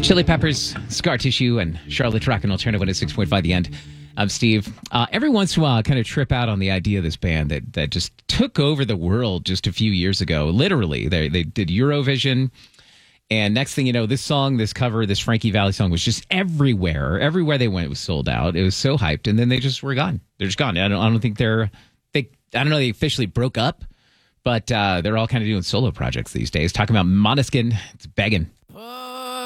Chili Peppers, Scar Tissue, and Charlotte Rock and Alternative 106.5 The End. I'm Steve. Every once in a while, I kind of trip out on the idea of this band that just took over the world just a few years ago. Literally, they did Eurovision. And next thing you know, this song, this cover, this Frankie Valli song was just everywhere. Everywhere they went, it was sold out. It was so hyped. And then they just were gone. They're just gone. I don't think I don't know they officially broke up, but they're all kind of doing solo projects these days. Talking about Måneskin. It's begging.